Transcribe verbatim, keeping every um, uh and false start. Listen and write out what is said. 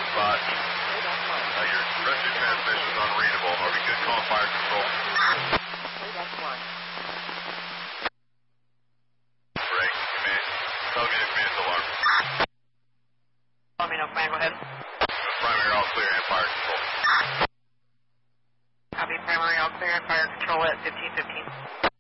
spot. Uh, your rest of your transmission is unreadable. Are we good calling fire control? Break. Command. Tell me the command alarm. Let me know, command, go ahead. Primary all clear and fire control. Copy, primary all clear and fire control at fifteen fifteen.